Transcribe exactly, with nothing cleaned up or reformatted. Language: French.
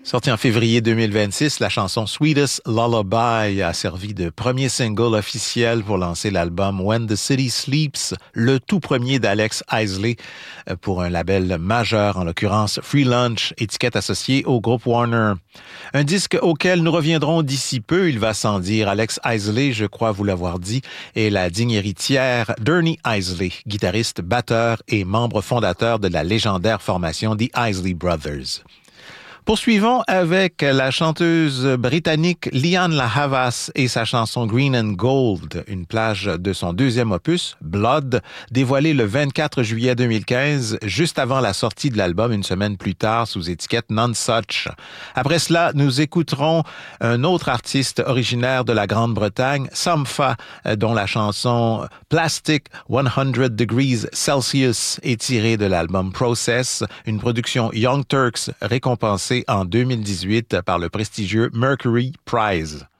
Sortie en février deux mille vingt-six, la chanson Sweetest Lullaby a servi de premier single officiel pour lancer l'album When the City Sleeps, le tout premier d'Alex Isley pour un label majeur, en l'occurrence Free Lunch, étiquette associée au groupe Warner. Un disque auquel nous reviendrons d'ici peu, il va sans dire. Alex Isley, je crois vous l'avoir dit, est la digne héritière d'Ernie Isley, guitariste, batteur et membre fondateur de la légendaire formation The Isley Brothers. Poursuivons avec la chanteuse britannique Lianne La Havas et sa chanson Green and Gold, une plage de son deuxième opus, Blood, dévoilé le vingt-quatre juillet deux mille quinze, juste avant la sortie de l'album une semaine plus tard sous étiquette Nonesuch. Après cela, nous écouterons un autre artiste originaire de la Grande-Bretagne, Sampha, dont la chanson Plastic cent Degrees Celsius est tirée de l'album Process, une production Young Turks récompensée en deux mille dix-huit par le prestigieux Mercury Prize.